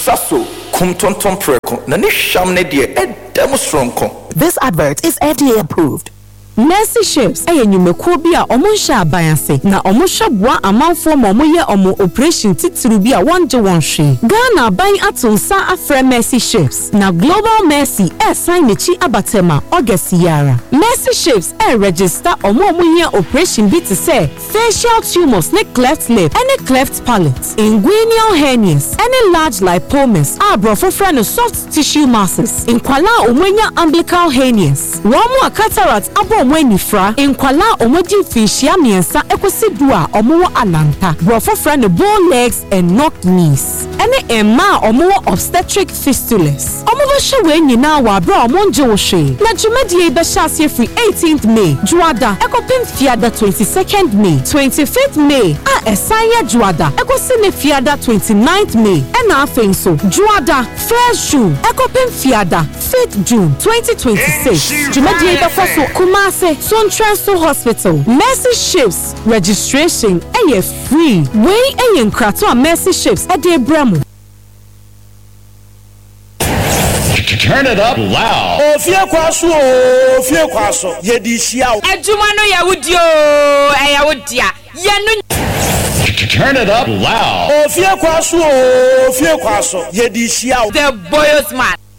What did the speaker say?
Sasso, Kumtonton Preko, Nanisham Nedia, Ed Demostronko. This advert is FDA approved. Mercy Ships enyumekuo bi a omonsha abayanse na omosha bua amanfo momoye omo operation titiri bi a wonje wonhwe Ghana aban atonsa afre Mercy Ships na Global Mercy sign nechi abatema August yara Mercy Ships register omoye operation bi te say facial tumors ne cleft lip and cleft palate inguinal hernias and large lipomas abrofo friend no soft tissue masses inkwala omanya umbilical hernias romo cataract abo Wenifra in Kuala Omoji Fishia Miensa Ecosidua Omo Alanta, Brofo friend bone legs and knocked knees. Any Emma or more obstetric fistulas. Omovasha when you now are bra Monjoshe. Najumedi Bashas free 18th May, Juada, Ecopin Fiada 22nd May, 25th May, Esaya Juada, Ecosine Fiada 29th May, and nothing so. Juada, Fresh June, Ecopin Fiada, 5th June 2026. Jumedi Bafaso Kumase. Son Transfer Hospital, Mercy Ships registration free. Way and Krato Mercy Ships at the Bremo. Turn it up loud. Ofia kwaso, yedishia. Ejumano yawudio, ayawudia. Yenu. Turn it up loud. Ofia kwaso, yedishia. The boyos man.